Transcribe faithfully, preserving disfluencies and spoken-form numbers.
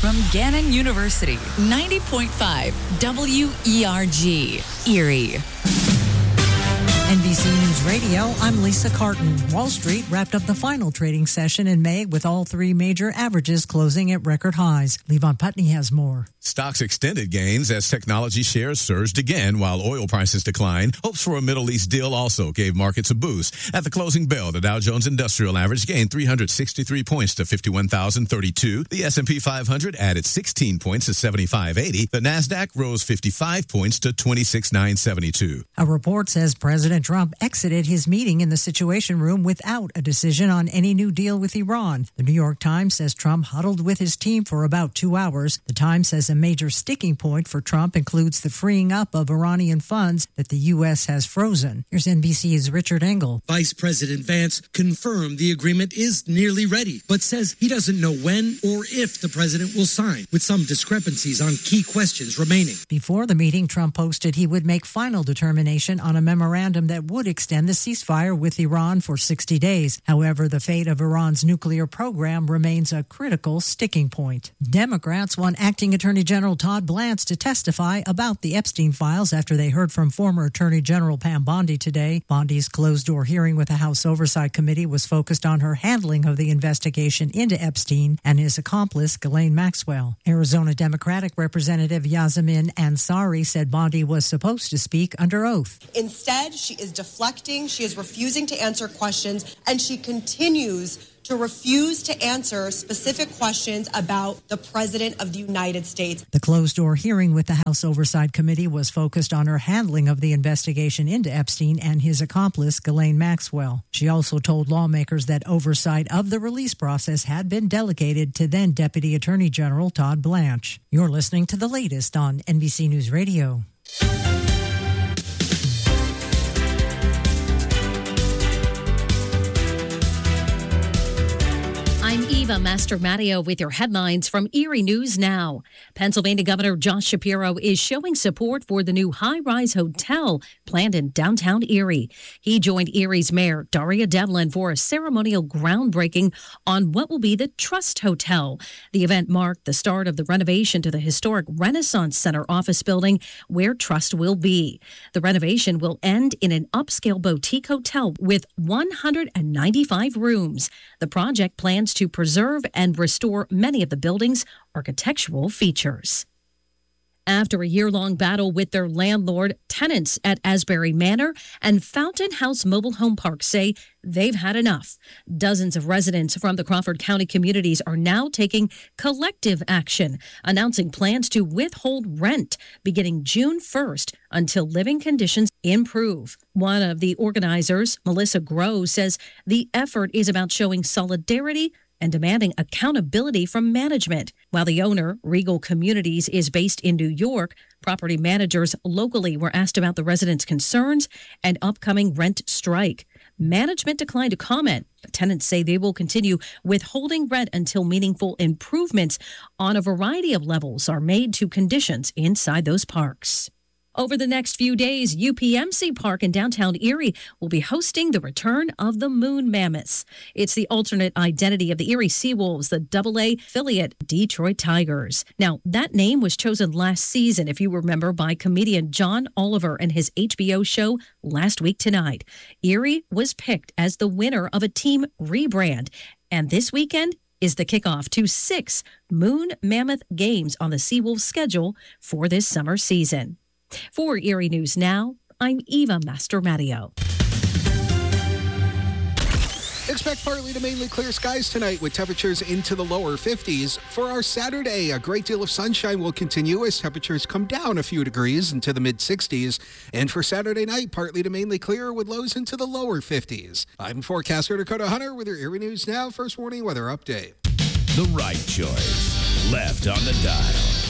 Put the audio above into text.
from Gannon University, ninety point five W E R G, Erie. N B C News Radio, I'm Lisa Carton. Wall Street wrapped up the final trading session in May with all three major averages closing at record highs. Levon Putney has more. Stocks extended gains as technology shares surged again while oil prices declined. Hopes for a Middle East deal also gave markets a boost. At the closing bell, the Dow Jones Industrial Average gained three hundred sixty-three points to fifty-one thousand thirty-two. The S and P five hundred added sixteen points to seventy-five eighty. The NASDAQ rose fifty-five points to twenty-six thousand nine hundred seventy-two. A report says President Trump exited his meeting in the Situation Room without a decision on any new deal with Iran. The New York Times says Trump huddled with his team for about two hours. The Times says a major sticking point for Trump includes the freeing up of Iranian funds that the U S has frozen. Here's N B C's Richard Engel. Vice President Vance confirmed the agreement is nearly ready, but says he doesn't know when or if the president will sign, with some discrepancies on key questions remaining. Before the meeting, Trump posted he would make final determination on a memorandum that would extend the ceasefire with Iran for sixty days. However, the fate of Iran's nuclear program remains a critical sticking point. Democrats want Acting Attorney General Todd Blanche to testify about the Epstein files after they heard from former Attorney General Pam Bondi today. Bondi's closed-door hearing with the House Oversight Committee was focused on her handling of the investigation into Epstein and his accomplice, Ghislaine Maxwell. Arizona Democratic Representative Yasemin Ansari said Bondi was supposed to speak under oath. Instead, she is deflecting, she is refusing to answer questions, and she continues to refuse to answer specific questions about the President of the United States. The closed-door hearing with the House Oversight Committee was focused on her handling of the investigation into Epstein and his accomplice, Ghislaine Maxwell. She also told lawmakers that oversight of the release process had been delegated to then Deputy Attorney General Todd Blanche. You're listening to the latest on N B C News Radio. I'm Eva Mastromatteo with your headlines from Erie News Now. Pennsylvania Governor Josh Shapiro is showing support for the new high-rise hotel planned in downtown Erie. He joined Erie's Mayor Daria Devlin for a ceremonial groundbreaking on what will be the Trust Hotel. The event marked the start of the renovation to the historic Renaissance Center office building where Trust will be. The renovation will end in an upscale boutique hotel with one hundred ninety-five rooms. The project plans to to preserve and restore many of the building's architectural features. After a year-long battle with their landlord, tenants at Asbury Manor and Fountain House Mobile Home Park say they've had enough. Dozens of residents from the Crawford County communities are now taking collective action, announcing plans to withhold rent beginning June first until living conditions improve. One of the organizers, Melissa Groh, says the effort is about showing solidarity and demanding accountability from management. While the owner, Regal Communities, is based in New York, property managers locally were asked about the residents' concerns and upcoming rent strike. Management declined to comment, but tenants say they will continue withholding rent until meaningful improvements on a variety of levels are made to conditions inside those parks. Over the next few days, U P M C Park in downtown Erie will be hosting the return of the Moon Mammoths. It's the alternate identity of the Erie Seawolves, the double A affiliate Detroit Tigers. Now, that name was chosen last season, if you remember, by comedian John Oliver and his H B O show Last Week Tonight. Erie was picked as the winner of a team rebrand, and this weekend is the kickoff to six Moon Mammoth games on the Seawolves schedule for this summer season. For Erie News Now, I'm Eva Mastromatteo. Expect partly to mainly clear skies tonight with temperatures into the lower fifties. For our Saturday, a great deal of sunshine will continue as temperatures come down a few degrees into the mid-sixties. And for Saturday night, partly to mainly clear with lows into the lower fifties. I'm forecaster Dakota Hunter with your Erie News Now First Warning Weather Update. The right choice. Left on the dial.